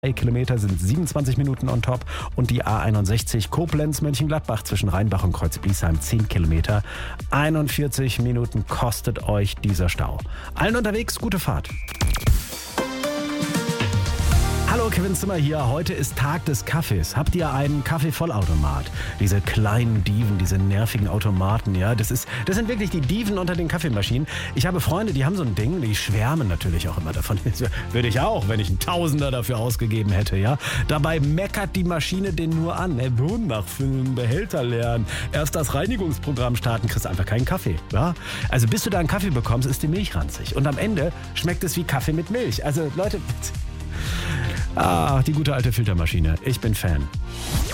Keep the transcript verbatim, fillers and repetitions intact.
Kilometer sind siebenundzwanzig Minuten on top und die A einundsechzig Koblenz-Mönchengladbach zwischen Rheinbach und Kreuz-Bliesheim zehn Kilometer. einundvierzig Minuten kostet euch dieser Stau. Allen unterwegs, gute Fahrt. Hallo, Kevin Zimmer hier. Heute ist Tag des Kaffees. Habt ihr einen Kaffeevollautomat? Diese kleinen Dieven, diese nervigen Automaten, ja, das ist, das sind wirklich die Dieven unter den Kaffeemaschinen. Ich habe Freunde, die haben so ein Ding, die schwärmen natürlich auch immer davon. Würde ich auch, wenn ich einen Tausender dafür ausgegeben hätte, ja. Dabei meckert die Maschine den nur an. Ey, Boden nachfüllen, Behälter leeren, erst das Reinigungsprogramm starten, kriegst einfach keinen Kaffee, ja. Also bis du da einen Kaffee bekommst, ist die Milch ranzig. Und am Ende schmeckt es wie Kaffee mit Milch. Also Leute, ah, die gute alte Filtermaschine. Ich bin Fan.